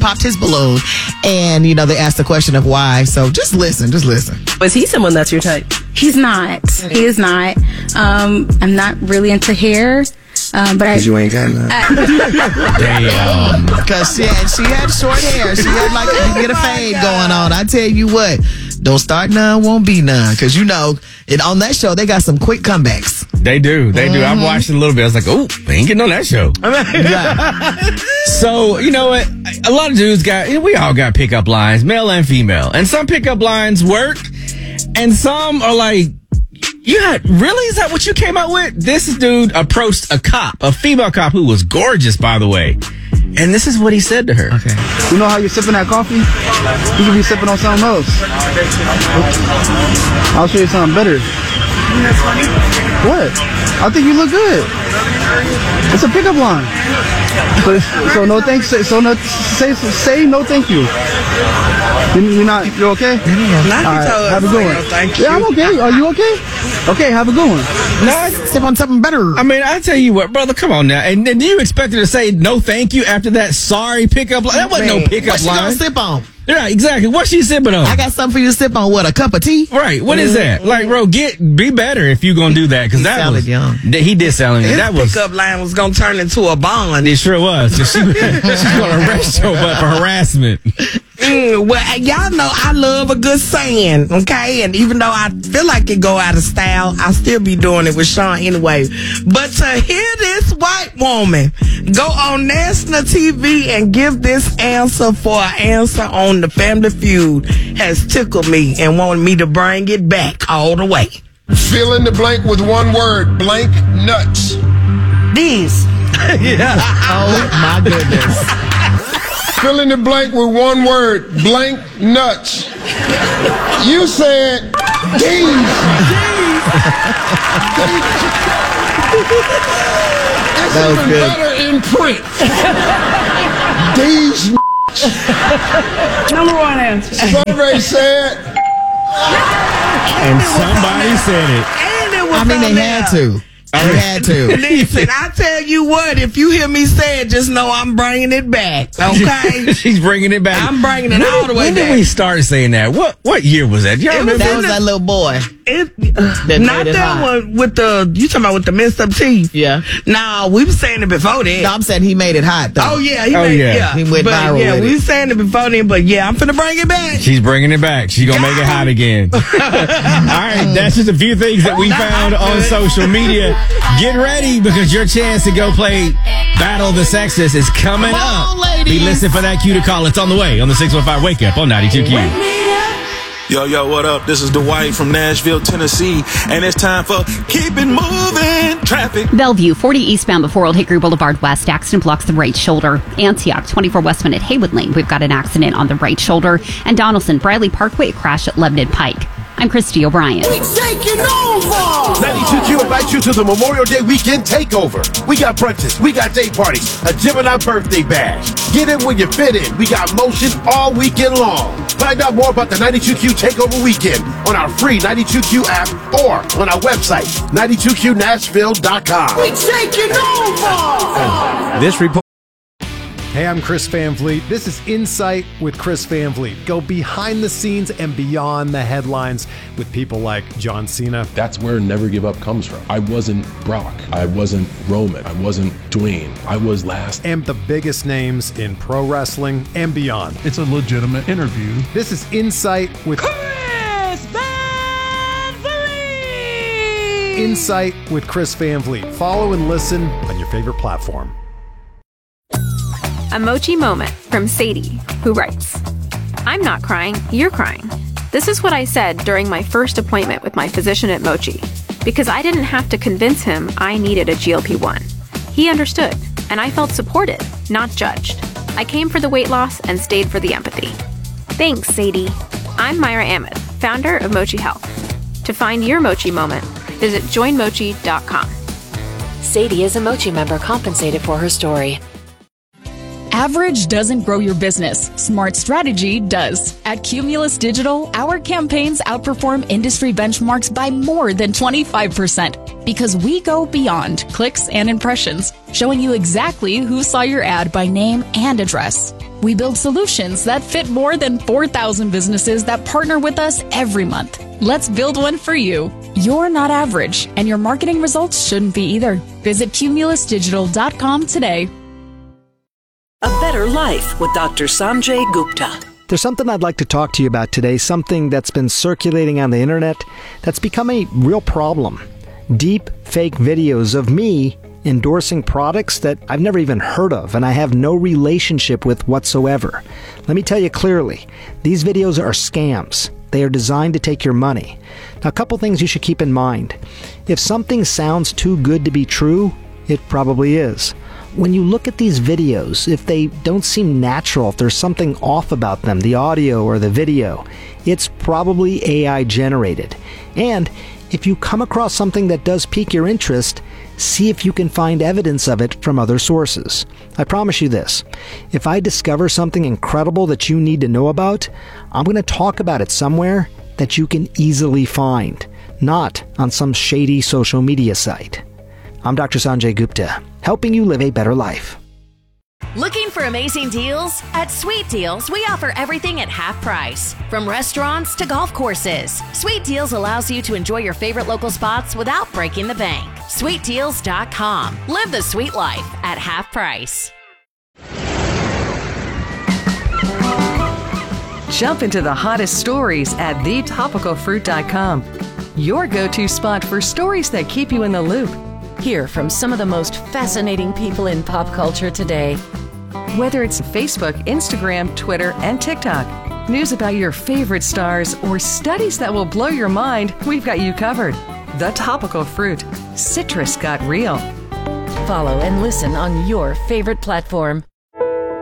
popped his balloon. And, they asked the question of why. So just listen. Was he someone that's your type? He's not. He is not. I'm not really into hair. Because you ain't got none. Damn. Because she had short hair. She had you get a fade going on. I tell you what, don't start none, won't be none. Because on that show, they got some quick comebacks. They do. I've watched it a little bit. I was like, oh, they ain't getting on that show. So, you know what? A lot of dudes we all got pickup lines, male and female. And some pickup lines work, and some are like, really? Is that what you came out with? This dude approached a female cop who was gorgeous, by the way. And this is what he said to her. Okay. You know how you're sipping that coffee? You could be sipping on something else. I'll show you something better. What? I think you look good. It's a pickup line. So no thanks. So no, say no thank you. You're okay? All right, have a good one. Thank you. Yeah, I'm okay. Are you okay? Okay, have a good one. No, sip on something better. I mean, I tell you what, brother, come on now. And then you expected to say no thank you after that sorry pickup line? That wasn't no pickup line. What she gonna sip on? Yeah, exactly. What's she sipping on? I got something for you to sip on. What, a cup of tea? Right. What is that? Like, bro, be better if you gonna do that. Because that sounded young. He did sound young. His pickup line was gonna turn into a bond. It sure was. So she's gonna arrest your butt for harassment. Well, y'all know I love a good saying, okay? And even though I feel like it go out of style, I still be doing it with Sean anyway. But to hear this white woman go on national TV and give this answer for an answer on the Family Feud has tickled me and wanted me to bring it back all the way. Fill in the blank with one word, blank nuts. These. Yeah. Oh, my goodness. Fill in the blank with one word, blank nuts. You said these. It's even better in print. These. Number one answer. Survey said. And somebody said it. And it was they had to. They had to. Listen, I tell you what, if you hear me say it, just know I'm bringing it back, okay? She's bringing it back. I'm bringing it all the way back. When did we start saying that? What year was that? Y'all remember? That was that little boy. Not that one with you talking about with the messed up teeth. Yeah. No, we were saying it before that. No, I'm saying he made it hot, though. Oh, yeah. He went viral yeah, with we it. were saying it before then, but yeah, I'm finna bring it back. She's bringing it back. She's going to make it hot again. All right, that's just a few things that we found on social media. Get ready because your chance to go play Battle of the Sexes is coming up. Ladies. Be listening for that cue to call. It's on the way on the 615 Wake Up on 92Q. Yo, what up? This is Dwight from Nashville, Tennessee, and it's time for Keep It Moving Traffic. Bellevue, 40 eastbound before Old Hickory Boulevard West. Accident blocks the right shoulder. Antioch, 24 westbound at Haywood Lane. We've got an accident on the right shoulder. And Donaldson, Bradley Parkway, crash at Lebanon Pike. I'm Christy O'Brien. We taking over! 92Q invites you to the Memorial Day Weekend Takeover. We got brunches, we got day parties, a Gemini birthday bash. Get in when you fit in. We got motion all weekend long. Find out more about the 92Q Takeover Weekend on our free 92Q app or on our website, 92QNashville.com. We taking over! This report. Hey, I'm Chris Van Vliet. This is Insight with Chris Van Vliet. Go behind the scenes and beyond the headlines with people like John Cena. That's where Never Give Up comes from. I wasn't Brock. I wasn't Roman. I wasn't Dwayne. I was last. And the biggest names in pro wrestling and beyond. It's a legitimate interview. This is Insight with Chris Van Vliet! Insight with Chris Van Vliet. Follow and listen on your favorite platform. A Mochi moment from Sadie, who writes, I'm not crying, you're crying. This is what I said during my first appointment with my physician at Mochi, because I didn't have to convince him I needed a GLP-1. He understood, and I felt supported, not judged. I came for the weight loss and stayed for the empathy. Thanks, Sadie. I'm Myra Ahmed, founder of Mochi Health. To find your Mochi moment, visit joinmochi.com. Sadie is a Mochi member compensated for her story. Average doesn't grow your business. Smart strategy does. At Cumulus Digital, our campaigns outperform industry benchmarks by more than 25% because we go beyond clicks and impressions, showing you exactly who saw your ad by name and address. We build solutions that fit more than 4,000 businesses that partner with us every month. Let's build one for you. You're not average, and your marketing results shouldn't be either. Visit cumulusdigital.com today. A Better Life with Dr. Sanjay Gupta. There's something I'd like to talk to you about today, something that's been circulating on the internet that's become a real problem. Deep fake videos of me endorsing products that I've never even heard of and I have no relationship with whatsoever. Let me tell you clearly, these videos are scams. They are designed to take your money. Now, a couple things you should keep in mind. If something sounds too good to be true, it probably is. When you look at these videos, if they don't seem natural, if there's something off about them, the audio or the video, it's probably AI generated. And if you come across something that does pique your interest, see if you can find evidence of it from other sources. I promise you this, if I discover something incredible that you need to know about, I'm going to talk about it somewhere that you can easily find, not on some shady social media site. I'm Dr. Sanjay Gupta, helping you live a better life. Looking for amazing deals? At Sweet Deals, we offer everything at half price. From restaurants to golf courses, Sweet Deals allows you to enjoy your favorite local spots without breaking the bank. SweetDeals.com. Live the sweet life at half price. Jump into the hottest stories at thetopicalfruit.com. Your go-to spot for stories that keep you in the loop. Hear from some of the most fascinating people in pop culture today. Whether it's Facebook, Instagram, Twitter, and TikTok, news about your favorite stars, or studies that will blow your mind, we've got you covered. The Topical Fruit. Citrus got real. Follow and listen on your favorite platform.